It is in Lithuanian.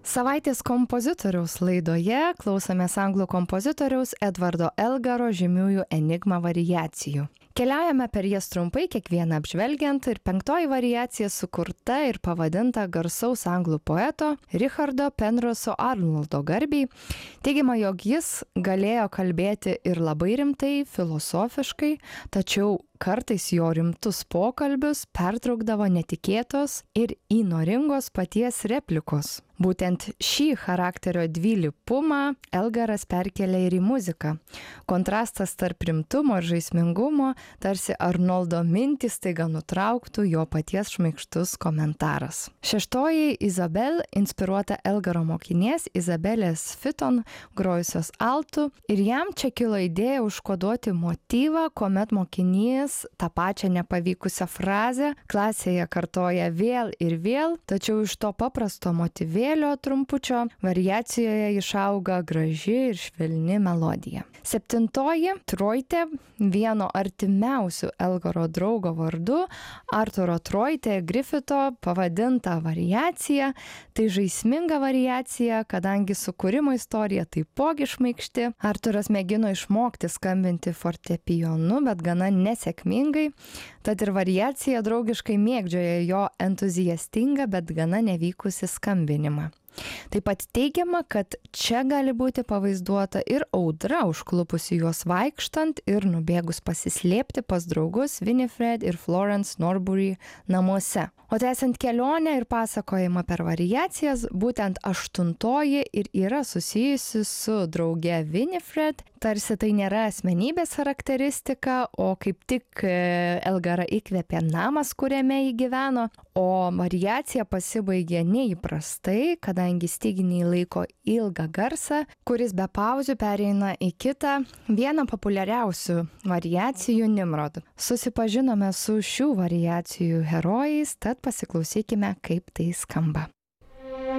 Savaitės kompozitoriaus laidoje klausomės anglų kompozitoriaus Edvardo Elgaro žymiųjų Enigma variacijų. Keliaujame per jas trumpai, kiekvieną apžvelgiant, ir 5 variacija sukurta ir pavadinta garsaus anglų poeto Richardo Penroso Arnoldo garbei. Teigiama, jog jis galėjo kalbėti ir labai rimtai, filosofiškai, tačiau kartais jo rimtus pokalbius pertraukdavo netikėtos ir įnoringos paties replikos. Būtent šį charakterio dvilypumą Elgaras perkelia ir į muziką. Kontrastas tarp rimtumo ir žaismingumo, tarsi Arnoldo mintys staiga nutrauktų jo paties šmaikštus komentaras. 6 Izabel inspiruota Elgaro mokinės Izabelės Fiton, grojusios altu, ir jam čia kilo idėja užkoduoti motyvą, kuomet mokinys tą pačią nepavykusią frazę klasėje kartoja vėl ir vėl, tačiau iš to paprasto motyvėlio trumpučio variacijoje išauga graži ir švelni melodija. 7 Troitė, vieno artimiausių Elgaro draugo vardu, Arturo Troitė Griffito pavadinta variacija. Tai žaisminga variacija, kadangi sukūrimo istorija taipogi šmaikšti. Arturas mėgino išmokti skambinti fortepijonu, bet gana nesėkmingai, tad ir variacija draugiškai mėgdžioja jo entuziastingą, bet gana nevykusi skambinimą. Taip pat teigiama, kad čia gali būti pavaizduota ir audra užklupusi juos vaikštant ir nubėgus pasislėpti pas draugus Winifred ir Florence Norbury namuose. O tęsiant kelionę ir pasakojimą per variacijas, būtent 8 ir yra susijusi su drauge Winifred, tarsi tai nėra asmenybės charakteristika, o kaip tik Elgarą įkvėpė namas, kuriame jį gyveno, o variacija pasibaigė neįprastai, kadangi styginiai laiko ilgą garsą, kuris be pauzių pereina į kitą, vieną populiariausių variacijų Nimrod. Susipažinome su šių variacijų herojais, tad pasiklausykime, kaip tai skamba.